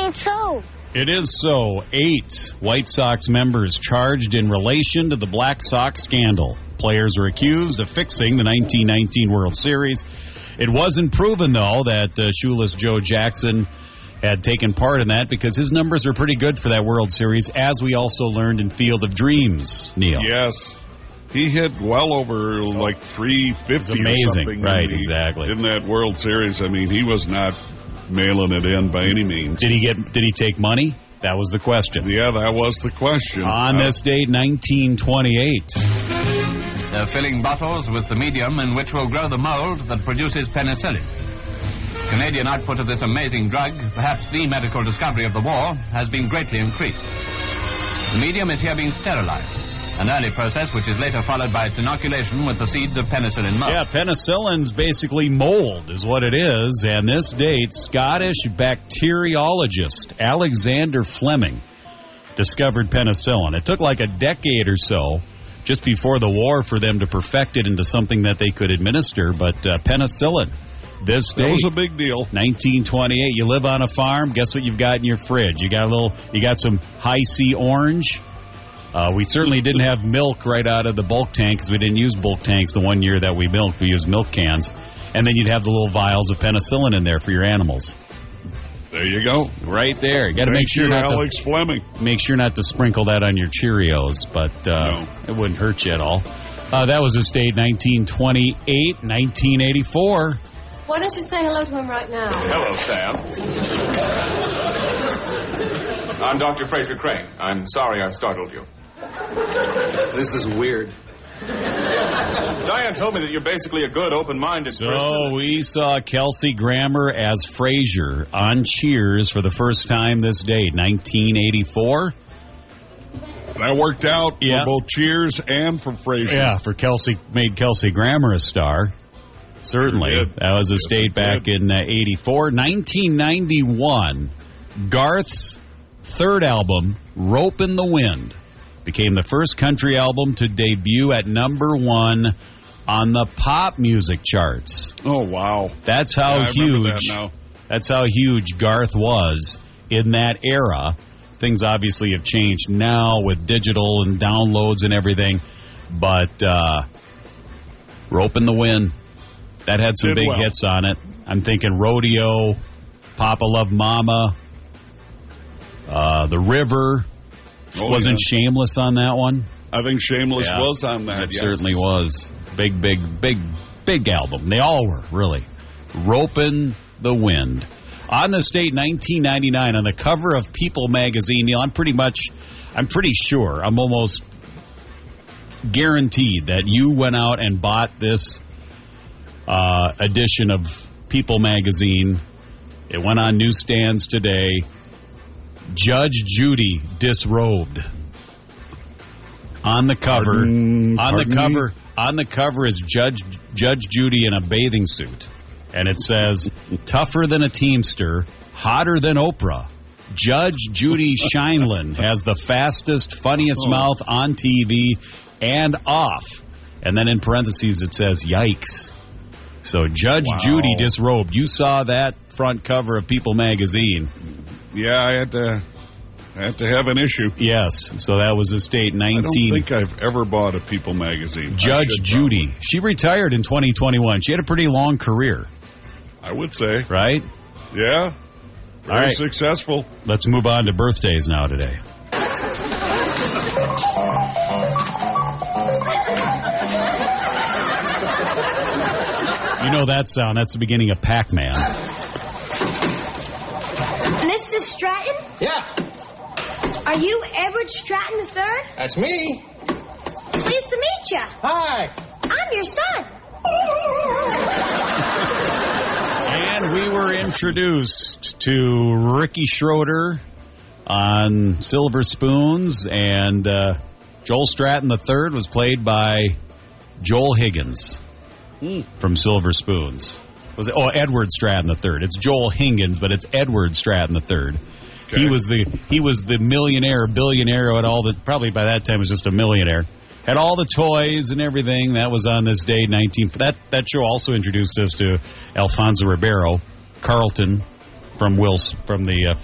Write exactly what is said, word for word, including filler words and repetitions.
ain't so. It is so. Eight White Sox members charged in relation to the Black Sox scandal. Players were accused of fixing the nineteen nineteen World Series. It wasn't proven, though, that uh, shoeless Joe Jackson had taken part in that because his numbers were pretty good for that World Series, as we also learned in Field of Dreams, Neil. Yes. He hit well over like three fifty amazing. Or something. Right, in the, exactly. In that World Series. I mean, he was not mailing it in by any means. Did he get? Did he take money? That was the question. Yeah, that was the question. On uh, this date, nineteen twenty-eight. They're filling bottles with the medium in which will grow the mold that produces penicillin. Canadian output of this amazing drug, perhaps the medical discovery of the war, has been greatly increased. The medium is here being sterilized, an early process which is later followed by its inoculation with the seeds of penicillin mold. Yeah, penicillin's basically mold is what it is, and this date, Scottish bacteriologist Alexander Fleming discovered penicillin. It took like a decade or so just before the war for them to perfect it into something that they could administer, but uh, penicillin, this date, that was a big deal. nineteen twenty-eight. You live on a farm, guess what you've got in your fridge? You got a little, you got some High C orange. Uh, we certainly didn't have milk right out of the bulk tank because we didn't use bulk tanks the one year that we milked. We used milk cans. And then you'd have the little vials of penicillin in there for your animals. There you go. Right there. You got to make sure you, not Alex to Fleming. Make sure not to sprinkle that on your Cheerios, but uh, no. It wouldn't hurt you at all. Uh, that was his date, nineteen twenty-eight, nineteen eighty-four. Why don't you say hello to him right now? Hello, Sam. I'm Doctor Fraser Crane. I'm sorry I startled you. This is weird. Diane told me that you're basically a good, open-minded so person. So we saw Kelsey Grammer as Frasier on Cheers for the first time this day, nineteen eighty-four. That worked out yeah. for both Cheers and for Frasier. Yeah, for Kelsey, made Kelsey Grammer a star. Certainly. That was a yes, state back did. in uh, eighty-four. nineteen ninety-one, Garth's third album, Rope in the Wind, became the first country album to debut at number one on the pop music charts. Oh, wow. That's how yeah, huge that now. That's how huge Garth was in that era. Things obviously have changed now with digital and downloads and everything. But uh, Rope in the Wind, that had some Did big well. hits on it. I'm thinking Rodeo, Papa Love Mama, uh, The River. Oh, Wasn't yeah. Shameless on that one? I think Shameless yeah, was on that. It yes. certainly was. Big, big, big, big album. They all were, really. Ropin' the Wind. On this date, nineteen ninety-nine, on the cover of People magazine, Neil, I'm pretty much, I'm pretty sure, I'm almost guaranteed that you went out and bought this uh, edition of People magazine. It went on newsstands today. Judge Judy disrobed. On the cover, pardon, on pardon the cover, me? on the cover is Judge Judge Judy in a bathing suit, and it says, "Tougher than a Teamster, hotter than Oprah. Judge Judy Shineland has the fastest, funniest oh. mouth on T V and off." And then in parentheses it says, "Yikes." So Judge wow. Judy disrobed. You saw that front cover of People magazine. Yeah, I had to I had to have an issue. Yes, so that was a state nineteen. I don't think I've ever bought a People magazine. Judge Judy. Probably. She retired in twenty twenty-one. She had a pretty long career. I would say. Right? Yeah. Very All right. successful. Let's move on to birthdays now today. You know that sound. That's the beginning of Pac-Man. Mister Stratton? Yeah, Are you Edward Stratton the third? that's me. Pleased to meet you. Hi. I'm your son. And we were introduced to Ricky Schroeder on Silver Spoons, and uh, Joel Stratton the third was played by Joel Higgins Hmm. from Silver Spoons. Was it? Oh, Edward Stratton the third. It's Joel Higgins, but it's Edward Stratton the third. Okay. He was the he was the millionaire, billionaire at all the probably by that time was just a millionaire. Had all the toys and everything. That was on this day, nineteen. That that show also introduced us to Alfonso Ribeiro, Carlton from Wills from the uh,